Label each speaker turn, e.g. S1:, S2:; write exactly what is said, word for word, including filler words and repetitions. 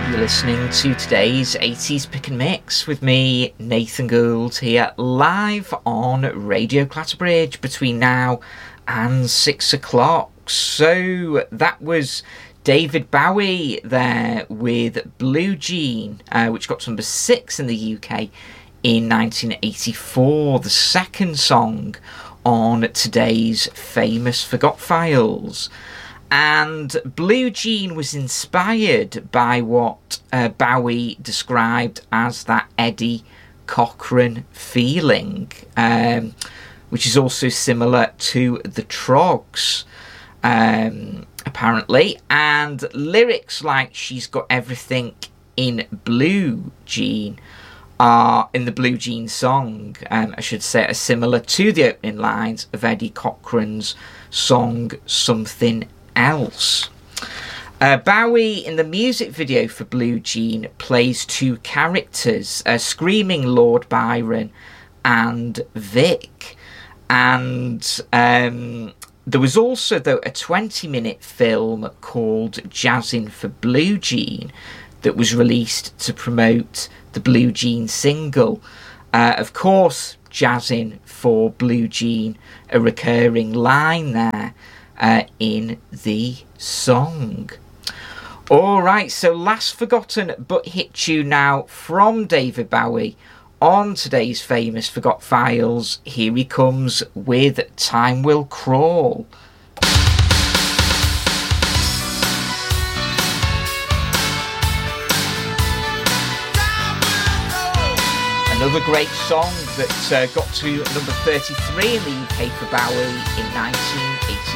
S1: You're listening to today's eighties Pick and Mix with me, Nathan Gould, here live on Radio Clatterbridge between now and six o'clock. So that was David Bowie there with Blue Jean, uh, which got to number six in the U K in nineteen eighty-four, the second song on today's famous Forgot Files. And Blue Jean was inspired by what uh, Bowie described as that Eddie Cochran feeling, um, which is also similar to the Troggs, um, apparently. And lyrics like "She's got everything in Blue Jean" are in the Blue Jean song, um, I should say, are similar to the opening lines of Eddie Cochran's song "Something Else." Uh, Bowie in the music video for Blue Jean plays two characters, uh, screaming Lord Byron and Vic. And um, there was also, though, a twenty minute film called Jazzin' for Blue Jean that was released to promote the Blue Jean single. Uh, of course, Jazzin' for Blue Jean, a recurring line there Uh, in the song. Alright, so last forgotten but hit tune now from David Bowie on today's famous Forgot Files. Here he comes with Time Will Crawl. Another great song that uh, got to number thirty-three in the U K for Bowie in nineteen eighty.